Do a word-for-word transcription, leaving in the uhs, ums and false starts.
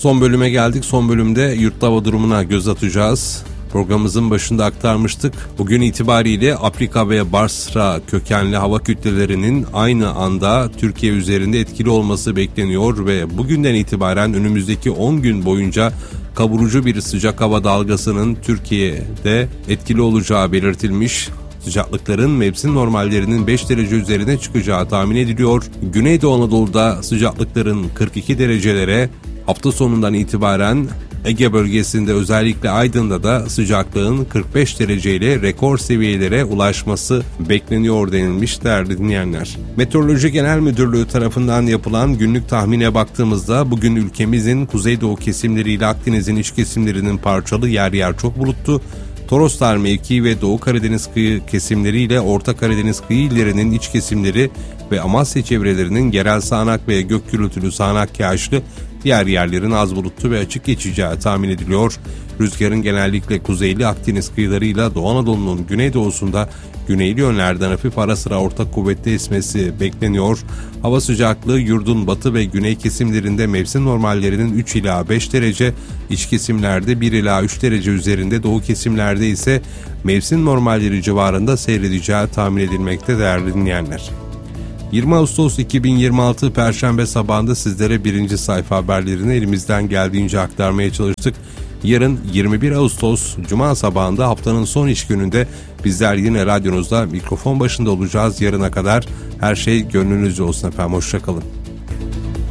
Son bölüme geldik. Son bölümde yurtta hava durumuna göz atacağız. Programımızın başında aktarmıştık. Bugün itibariyle Afrika ve Basra kökenli hava kütlelerinin aynı anda Türkiye üzerinde etkili olması bekleniyor ve bugünden itibaren önümüzdeki on gün boyunca kavurucu bir sıcak hava dalgasının Türkiye'de etkili olacağı belirtilmiş. Sıcaklıkların mevsim normallerinin beş derece üzerine çıkacağı tahmin ediliyor. Güneydoğu Anadolu'da sıcaklıkların kırk iki derecelere, hafta sonundan itibaren Ege bölgesinde özellikle Aydın'da da sıcaklığın kırk beş dereceyle rekor seviyelere ulaşması bekleniyor denilmiş değerli dinleyenler. Meteoroloji Genel Müdürlüğü tarafından yapılan günlük tahmine baktığımızda bugün ülkemizin kuzeydoğu kesimleriyle Akdeniz'in iç kesimlerinin parçalı yer yer çok bulutlu, Toroslar mevki ve Doğu Karadeniz kıyı kesimleriyle Orta Karadeniz kıyı illerinin iç kesimleri ve Amasya çevrelerinin yerel sağanak ve gök gürültülü sağanak yağışlı, diğer yerlerin az bulutlu ve açık geçeceği tahmin ediliyor. Rüzgarın genellikle kuzeyli Akdeniz kıyılarıyla Doğu Anadolu'nun güneydoğusunda güneyli yönlerden hafif ara sıra orta kuvvetli esmesi bekleniyor. Hava sıcaklığı yurdun batı ve güney kesimlerinde mevsim normallerinin üç ila beş derece, iç kesimlerde bir ila üç derece üzerinde, doğu kesimlerde ise mevsim normalleri civarında seyredeceği tahmin edilmekte değerli dinleyenler. yirmi Ağustos iki bin yirmi altı Perşembe sabahında sizlere birinci sayfa haberlerini elimizden geldiğince aktarmaya çalıştık. Yarın yirmi bir Ağustos Cuma sabahında haftanın son iş gününde bizler yine radyonuzda mikrofon başında olacağız. Yarına kadar her şey gönlünüzce olsun efendim. Hoşça kalın.